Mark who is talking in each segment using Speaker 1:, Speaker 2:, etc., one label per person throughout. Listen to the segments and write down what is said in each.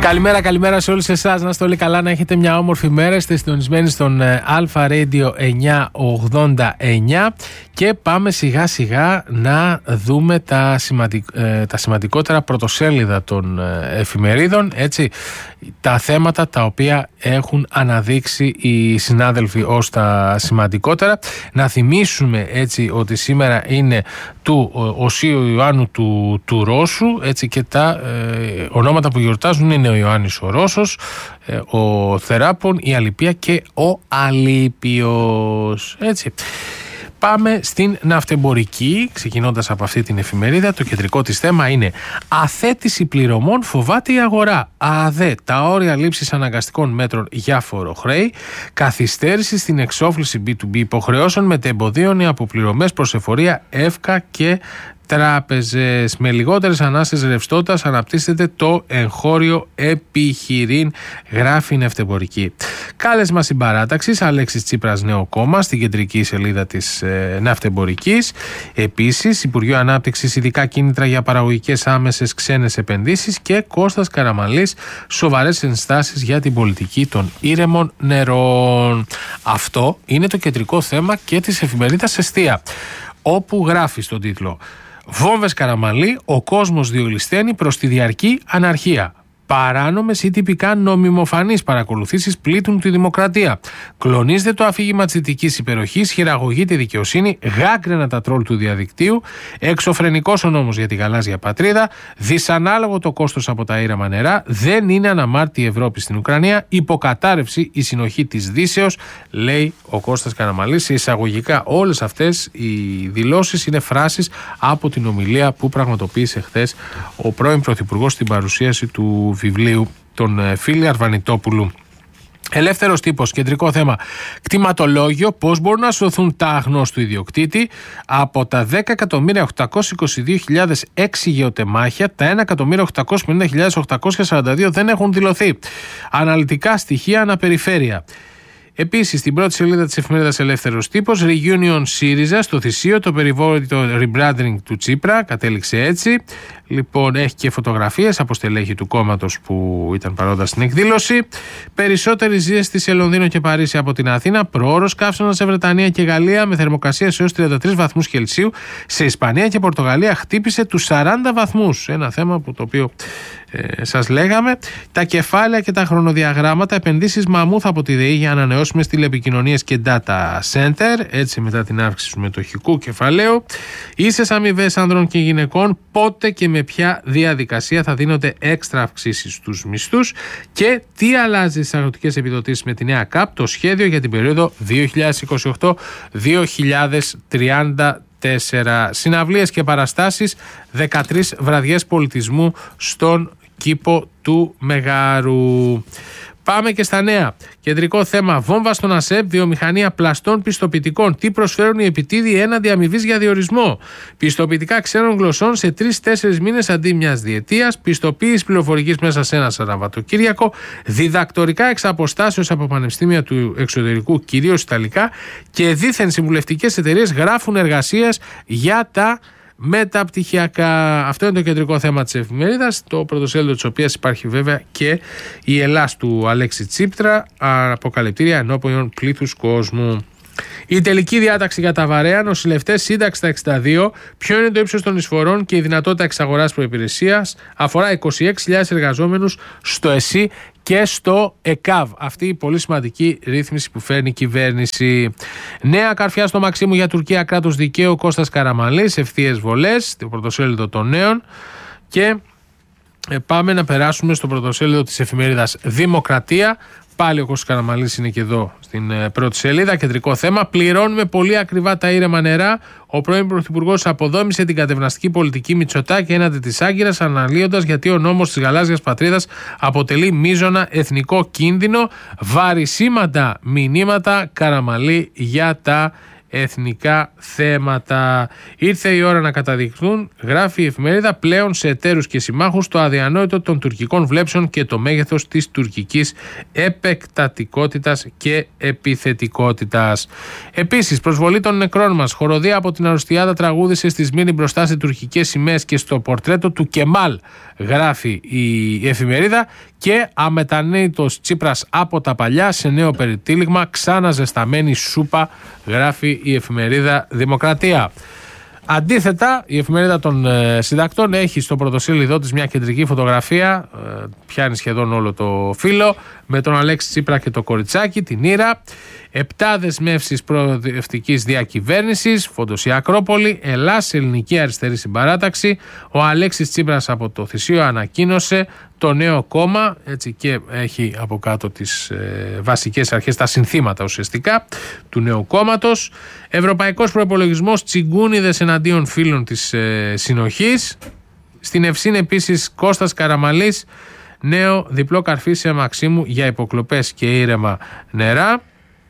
Speaker 1: Καλημέρα σε όλους εσάς. Να είστε όλοι καλά, να έχετε μια όμορφη μέρα. Είστε συντονισμένοι στον Alpha Radio 989 και πάμε σιγά σιγά να δούμε τα σημαντικότερα πρωτοσέλιδα των εφημερίδων, έτσι, τα θέματα τα οποία έχουν αναδείξει οι συνάδελφοι ως τα σημαντικότερα. Να θυμίσουμε έτσι ότι σήμερα είναι του Οσίου Ιωάννου του Ρώσου, έτσι, και τα ονόματα που γιορτάζουν είναι ο Ιωάννης ο Ρώσος, ο Θεράπων, η Αλιπία και ο Αλίπιος, έτσι. Πάμε στην ναυτεμπορική, ξεκινώντας από αυτή την εφημερίδα. Το κεντρικό της θέμα είναι αθέτηση πληρωμών, φοβάται η αγορά. ΑΔΕ, τα όρια λήψης αναγκαστικών μέτρων για φοροχρέη. Καθυστέρηση στην εξόφληση B2B υποχρεώσεων μετεμποδίων οι αποπληρωμές προς εφορία, ΕΦΚΑ και τράπεζες. Με λιγότερες ανάσες ρευστότητας αναπτύσσεται το εγχώριο επιχειρήν, γράφει η ναυτεμπορική. Κάλεσμα συμπαράταξης Αλέξης Τσίπρας νέο κόμμα στην κεντρική σελίδα της ναυτεμπορικής. Επίσης, Υπουργείο Ανάπτυξης ειδικά κίνητρα για παραγωγικές άμεσες ξένες επενδύσεις και Κώστας Καραμανλής σοβαρές ενστάσεις για την πολιτική των ήρεμων νερών. Αυτό είναι το κεντρικό θέμα και της εφημερίδας Εστία, όπου γράφει στον τίτλο «Βόμβες Καραμανλή, ο κόσμος διολυσθένει προς τη διαρκή αναρχία. Παράνομες ή τυπικά νομιμοφανείς παρακολουθήσεις πλήττουν τη δημοκρατία. Κλονίζεται το αφήγημα της δυτικής υπεροχής, χειραγωγείται η δικαιοσύνη, γάγκρενα τα τρόλ του διαδικτύου, εξωφρενικός ο νόμος για τη γαλάζια πατρίδα, δυσανάλογο το κόστος από τα ήρεμα νερά, δεν είναι αναμάρτητη η Ευρώπη στην Ουκρανία, υποκατάρρευση η συνοχή της Δύσεως», λέει ο Κώστας Καραμανλής. Εισαγωγικά όλες αυτές οι δηλώσεις είναι φράσεις από την ομιλία που πραγματοποίησε χθες ο πρώην Πρωθυπουργός στην παρουσίαση του βιβλίου των Φίλη Αρβανιτόπουλου. Ελεύθερος τύπος, κεντρικό θέμα. Κτηματολόγιο, πώς μπορούν να σωθούν τα αγνώστου ιδιοκτήτη. Από τα 10.822.006 γεωτεμάχια, τα 1.850.842 δεν έχουν δηλωθεί. Αναλυτικά στοιχεία αναπεριφέρεια. Επίσης, στην πρώτη σελίδα της εφημερίδας Ελεύθερος Τύπος, Reunion ΣΥΡΙΖΑ στο Θησίο, το περιβόητο rebranding του Τσίπρα, κατέληξε έτσι. Λοιπόν, έχει και φωτογραφίες από στελέχη του κόμματος που ήταν παρόντα στην εκδήλωση. Περισσότερη ζέστη σε Λονδίνο και Παρίσι από την Αθήνα. Προώρος καύσωνα σε Βρετανία και Γαλλία με θερμοκρασίες έως 33 βαθμούς Κελσίου. Σε Ισπανία και Πορτογαλία χτύπησε τους 40 βαθμούς. Ένα θέμα που το οποίο σας λέγαμε. Τα κεφάλαια και τα χρονοδιαγράμματα, επενδύσεις μαμούθ από τη ΔΕΗ για ανανεώσιμες τηλεπικοινωνίες και data center, έτσι μετά την αύξηση του μετοχικού κεφαλαίου. Ίσες αμοιβές άνδρων και γυναικών, πότε και με ποια διαδικασία θα δίνονται έξτρα αυξήσεις στους μισθούς και τι αλλάζει στις αγροτικές επιδοτήσεις με τη νέα ΚΑΠ, το σχέδιο για την περίοδο 2028-2034. Συναυλίες και παραστάσεις, 13 βραδιές πολιτισμού στον κήπο του Μεγάρου. Πάμε και στα νέα. Κεντρικό θέμα: βόμβα στον ΑΣΕΠ, βιομηχανία πλαστών πιστοποιητικών. Τι προσφέρουν οι επιτίδιοι έναντι αμοιβής για διορισμό. Πιστοποιητικά ξένων γλωσσών σε 3-4 μήνες αντί μιας διετίας. Πιστοποίηση πληροφορικής μέσα σε ένα Σαββατοκύριακο. Διδακτορικά εξ αποστάσεως από πανεπιστήμια του εξωτερικού, κυρίως Ιταλικά. Και δήθεν συμβουλευτικές εταιρείες γράφουν εργασίες για τα μεταπτυχιακά. Αυτό είναι το κεντρικό θέμα της εφημερίδας, το πρωτοσέλιδο της οποίας υπάρχει βέβαια και η Ελλάς του Αλέξη Τσίπρα, αποκαλυπτήρια ενώπιον πλήθους κόσμου. Η τελική διάταξη για τα βαρέα, νοσηλευτές, σύνταξη στα 62, ποιο είναι το ύψος των εισφορών και η δυνατότητα εξαγοράς προϋπηρεσίας, αφορά 26.000 εργαζόμενους στο ΕΣΥ και στο ΕΚΑΒ. Αυτή η πολύ σημαντική ρύθμιση που φέρνει η κυβέρνηση. Νέα καρφιά στο Μαξίμου για Τουρκία, κράτος δικαίου, Κώστας Καραμανλής, ευθείες βολές, το πρωτοσέλιδο των νέων. Και πάμε να περάσουμε στο πρωτοσέλιδο της εφημερίδας Δημοκρατία. Πάλι ο Κώστας Καραμανλής είναι και εδώ στην πρώτη σελίδα. Κεντρικό θέμα: πληρώνουμε πολύ ακριβά τα ήρεμα νερά. Ο πρώην Πρωθυπουργός αποδόμησε την κατευναστική πολιτική Μητσοτάκη έναντι της Άγκυρας, αναλύοντας γιατί ο νόμος της γαλάζιας πατρίδας αποτελεί μείζωνα εθνικό κίνδυνο. Βαρισίμαντα μηνύματα Καραμανλή για τα εθνικά θέματα. Ήρθε η ώρα να καταδειχθούν, γράφει η εφημερίδα, πλέον σε εταίρους και συμμάχους το αδιανόητο των τουρκικών βλέψεων και το μέγεθος της τουρκικής επεκτατικότητας και επιθετικότητας. Επίσης, προσβολή των νεκρών μας. Χοροδία από την Αρουστιάδα τραγούδισε στη Σμύρνη μπροστά σε τουρκικές σημαίες και στο πορτρέτο του Κεμάλ, γράφει η εφημερίδα. Και αμετανέητος Τσίπρας από τα παλιά σε νέο περιτύλιγμα, ξαναζεσταμένη σούπα, γράφει η εφημερίδα Δημοκρατία. Αντίθετα, η εφημερίδα των συντακτών έχει στο πρωτοσέλιδό της μια κεντρική φωτογραφία, πιάνει σχεδόν όλο το φύλλο, με τον Αλέξη Τσίπρα και το κοριτσάκι, την Ήρα. 7 δεσμεύσεις προοδευτικής διακυβέρνησης, Φόντος η Ακρόπολη, Ελλάς, Ελληνική Αριστερή Συμπαράταξη. Ο Αλέξης Τσίπρας από το Θησίο ανακοίνωσε το νέο κόμμα, έτσι, και έχει από κάτω τις βασικές αρχές, τα συνθήματα ουσιαστικά του νέου κόμματος. Ευρωπαϊκός προϋπολογισμός, τσιγκούνιδες εναντίον φίλων της συνοχής. Στην Ευσύν επίσης Κώστας Καραμαλής, νέο διπλό καρφί σε Μαξίμου για υποκλοπές και ήρεμα νερά.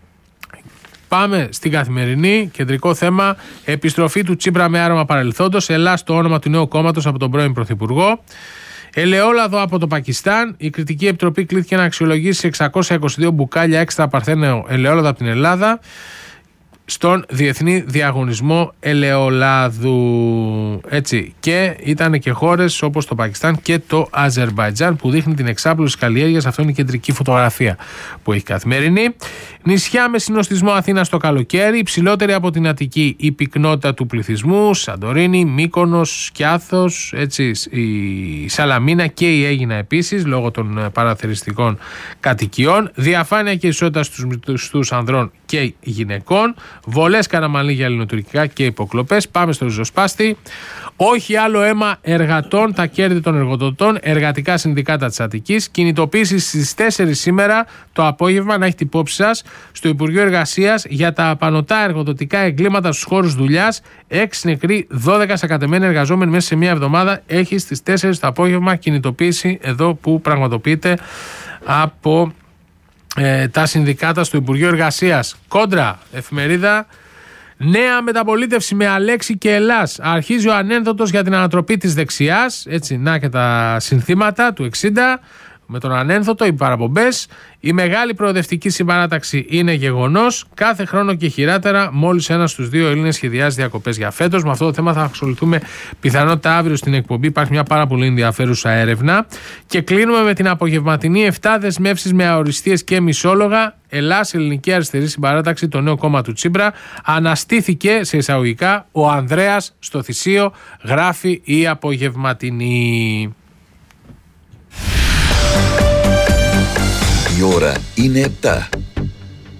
Speaker 1: Πάμε στην Καθημερινή, κεντρικό θέμα, επιστροφή του Τσίπρα με άρωμα παρελθόντος, Ελλάς το όνομα του νέου κόμματος από τον πρώην Πρωθυπουργό. Ελαιόλαδο από το Πακιστάν, η Κριτική Επιτροπή κλήθηκε να αξιολογήσει 622 μπουκάλια έξτρα παρθένο ελαιόλαδο από την Ελλάδα στον Διεθνή Διαγωνισμό Ελαιολάδου. Έτσι, και ήταν και χώρες όπως το Πακιστάν και το Αζερμπαϊτζάν που δείχνει την εξάπλωση της καλλιέργειας. Αυτό είναι η κεντρική φωτογραφία που έχει Καθημερινή. Νησιά με συνοστισμό Αθήνα το καλοκαίρι, υψηλότερη από την Αττική η πυκνότητα του πληθυσμού, Σαντορίνη, Μύκονος, Σκιάθος, έτσι, η Σαλαμίνα και η Αίγινα επίσης λόγω των παραθεριστικών κατοικιών. Διαφάνεια και ισότητα στους ανδρών και γυναικών. Βολές Καραμαλή για ελληνοτουρκικά και υποκλοπές. Πάμε στο ριζοσπάστη. Όχι άλλο αίμα εργατών, τα κέρδη των εργοδοτών, εργατικά συνδικάτα της Αττικής. Κινητοποίηση στις 4 σήμερα το απόγευμα, να έχετε υπόψη σας, στο Υπουργείο Εργασίας για τα απανωτά εργοδοτικά εγκλήματα στους χώρους δουλειάς. 6 νεκροί, 12 σακατεμένοι εργαζόμενοι μέσα σε μία εβδομάδα. Έχει στις 4 το απόγευμα κινητοποίηση εδώ που πραγματοποιείται από τα συνδικάτα στο Υπουργείο Εργασίας. Κόντρα, εφημερίδα. Νέα μεταπολίτευση με Αλέξη και Ελλάς. Αρχίζει ο ανένδοτος για την ανατροπή της δεξιάς. Έτσι, να και τα συνθήματα του 60. Με τον ανένδοτο, οι παραπομπές. Η μεγάλη προοδευτική συμπαράταξη είναι γεγονός. Κάθε χρόνο και χειρότερα, μόλις 1 στους 2 Έλληνες σχεδιάζει διακοπές για φέτος. Με αυτό το θέμα θα ασχοληθούμε πιθανότητα αύριο στην εκπομπή. Υπάρχει μια πάρα πολύ ενδιαφέρουσα έρευνα. Και κλείνουμε με την απογευματινή 7 δεσμεύσεις με αοριστείες και μισόλογα. Ελλάς, Ελληνική Αριστερή Συμπαράταξη, το νέο κόμμα του Τσίπρα. Αναστήθηκε σε εισαγωγικά ο Ανδρέας στο Θησίο, γράφει η απογευματινή.
Speaker 2: Η ώρα είναι 7.